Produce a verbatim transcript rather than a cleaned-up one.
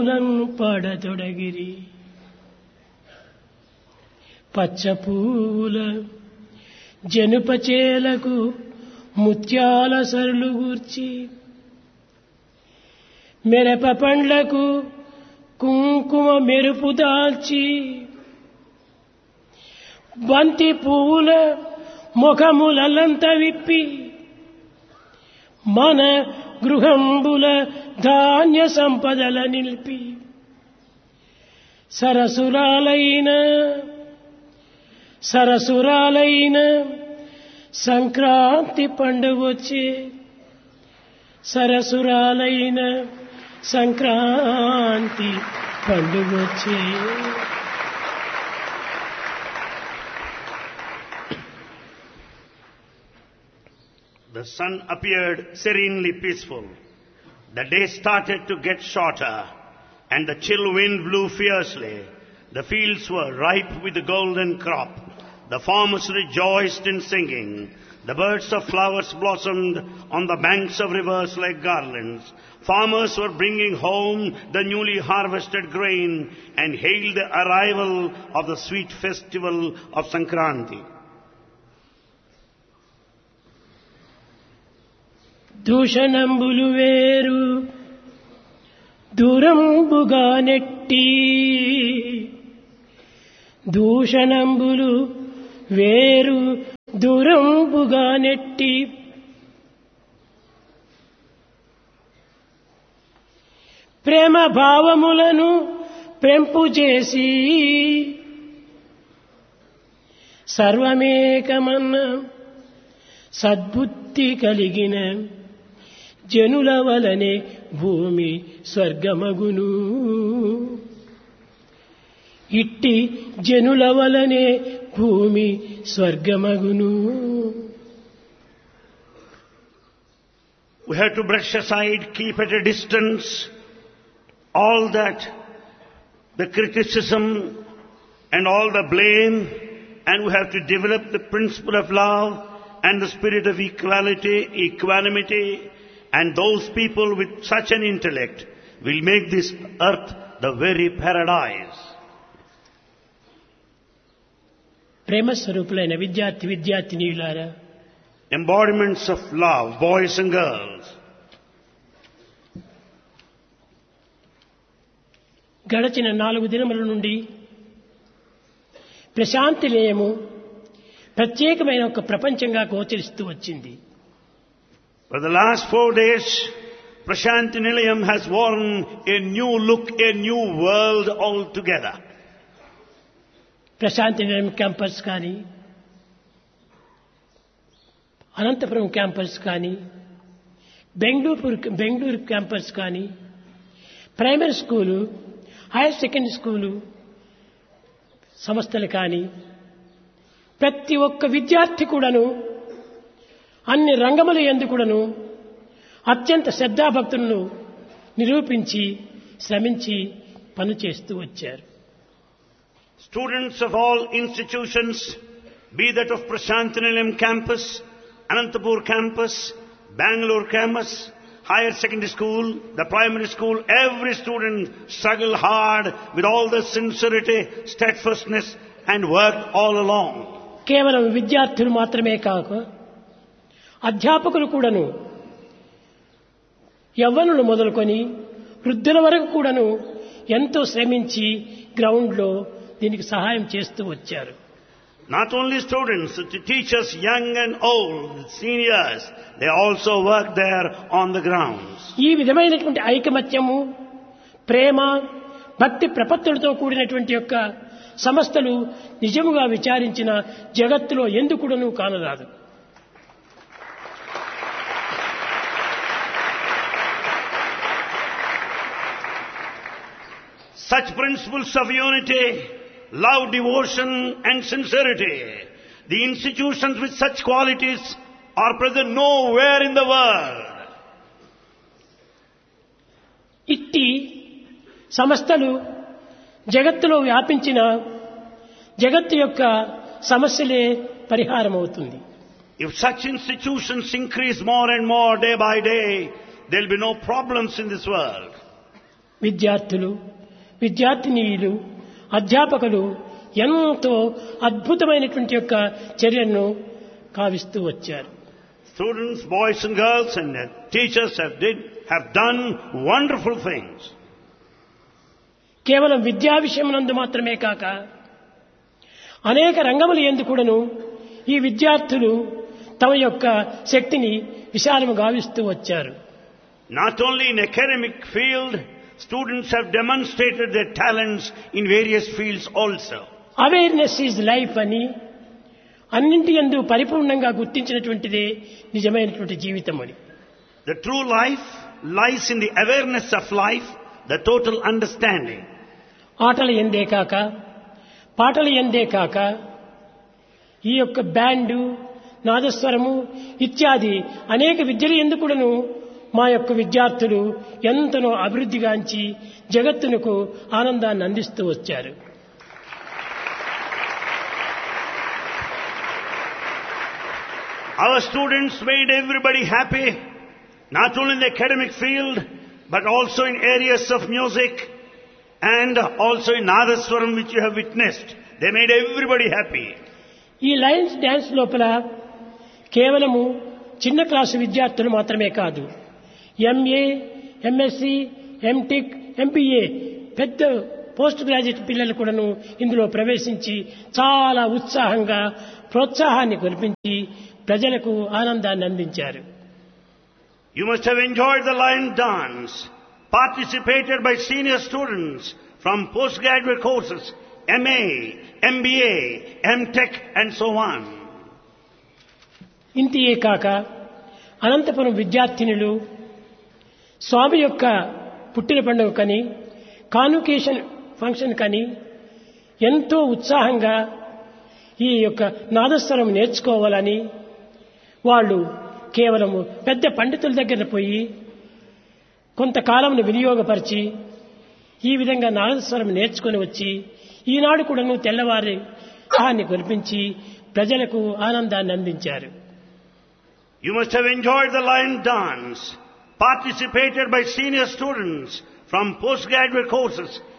పడతొడగిరి పచ్చపూల జనుపచేలకు ముత్యాల సరులు గూర్చి మెరప పండ్లకు కుంకుమ మెరుపు దాల్చి బంతి పువ్వుల ముఖములంత విప్పి మన గృహంబుల ధాన్య సంపదల నిలిపి సరసురాలైన సరసురాలైన Sankranti పండుగొచ్చే సరసురాలైన Sankranti పండుగొచ్చే. The sun appeared serenely peaceful. The day started to get shorter, and the chill wind blew fiercely. The fields were ripe with the golden crop. The farmers rejoiced in singing. The birds of flowers blossomed on the banks of rivers like garlands. Farmers were bringing home the newly harvested grain and hailed the arrival of the sweet festival of Sankranti. దూషణంబులు వేరు దూరంబుగా నెట్టి దూషణంబులు వేరు దూరంబుగా నెట్టి ప్రేమ భావములను పెంపు చేసి సర్వమేకమన్న సద్బుద్ధి కలిగిన జనుల వలనే భూమి స్వర్గమగును. ఇట్టి జనుల వలనే భూమి స్వర్గమగును. We have to brush aside, keep at a distance all that, the criticism and all the blame, and we have to develop the principle of love and the spirit of equality, equanimity, and those people with such an intellect will make this earth the very paradise. ప్రేమ స్వరూపులైన విద్యార్థి విద్యార్థినీయులారా, embodiments of love, boys and girls, గడచిన నాలుగు దినముల నుండి ప్రశాంతి నిలయము ప్రత్యేకమైన ఒక ప్రపంచంగా గోచరిస్తూ వచ్చింది. For the last four days, Prashanti Nilayam has worn a new look, a new world altogether. Prashanti నిలయం క్యాంపస్ కానీ, అనంతపురం క్యాంపస్ కానీ, బెంగళూరు బెంగళూరు క్యాంపస్ కానీ, primary school, higher secondary school సంస్థలు కానీ, ప్రతి ఒక్క విద్యార్థి కూడాను అన్ని రంగముల యందు కూడాను అత్యంత శ్రద్ధాభక్తులను నిరూపించి శ్రమించి పనిచేస్తూ వచ్చారు. Students of all institutions, be that of Prashanti Nilayam campus, Anantapur campus, Bangalore campus, higher secondary school, the primary school, every student struggled hard with all the sincerity, steadfastness and worked all along. కేవలం విద్యార్థులు మాత్రమే కాక అధ్యాపకులు కూడాను యవ్వనులు మొదలుకొని వృద్ధుల వరకు కూడాను ఎంతో శ్రమించి గ్రౌండ్లో దీనికి సహాయం చేస్తూ వచ్చారు. Not only students, the teachers, young and old, seniors, they also work there on the grounds. ఈ విధమైనటువంటి ఐకమత్యము, ప్రేమ, భక్తి ప్రపత్తులతో కూడినటువంటి యొక్క సంస్థలు నిజముగా విచారించిన జగత్తులో ఎందుకుడను కానరాదు. Such principles of unity, love, devotion and sincerity, the institutions with such qualities are present nowhere in the world. ఇట్టి సంస్థలు జగత్తులో వ్యాపించిన జగత్తు యొక్క సమస్యలే పరిహారం అవుతుంది. If such institutions increase more and more day by day, there will be no problems in this world. విద్యార్థులు, విద్యార్థినీయులు, అధ్యాపకులు ఎంతో అద్భుతమైనటువంటి యొక్క చర్యను కావిస్తూ వచ్చారు. Students, boys and girls and teachers have did have done wonderful things. కేవలం విద్యా విషయమునందు మాత్రమే కాక అనేక రంగముల యందు కూడాను ఈ విద్యార్థులు తమ యొక్క శక్తిని విశాలము గావిస్తూ వచ్చారు. Not only in academic field, students have demonstrated their talents in various fields also. Awareness is life అని అన్నింటి యందు పరిపూర్ణంగా గుర్తించినటువంటిదే నిజమైనటువంటి జీవితం అని. The true life lies in the awareness of life, the total understanding. ఆటల ఎందే కాక పాటల ఎందే కాక ఈ యొక్క బ్యాండు, నాదస్వరము ఇత్యాది అనేక విద్యల యందు కూడాను మా యొక్క విద్యార్థులు ఎంతనో అభివృద్ధిగాంచి జగత్తునకు ఆనందాన్ని అందిస్తూ వచ్చారు. Our students made everybody happy, not only in the academic field, but also in areas of music and also in Nadaswaram, which you have witnessed. They made everybody happy. ఈ లయన్స్ డ్యాన్స్ లోపల కేవలము చిన్న class విద్యార్థులు మాత్రమే కాదు, MA, MSc, MTech, MBA పెద్ద post graduate పిల్లలు కూడాను ఇందులో ప్రవేశించి చాలా ఉత్సాహంగా ప్రోత్సాహాన్ని కల్పించి ప్రజలకు ఆనందాన్ని అందించారు. You must have enjoyed the lion dance, participated by senior students from postgraduate courses, M A, M B A, M Tech and so on. ఇంతియే కాక అనంతపురం విద్యార్థినులు స్వామి యొక్క పుట్టిన పండుగ కని కాన్వకేషన్ ఫంక్షన్ కని ఎంతో ఉత్సాహంగా ఈ యొక్క నాదస్వరం నేర్చుకోవాలని వాళ్ళు కేవలము పెద్ద పండితుల దగ్గర పోయి కొంతకాలంను వినియోగపరిచి ఈ విధంగా నాదస్వరం నేర్చుకొని వచ్చి ఈనాడు కూడాను తెల్లవారి దాన్ని కురిపించి ప్రజలకు ఆనందాన్ని అందించారు. You must have enjoyed the lion dance, participated by senior students from postgraduate courses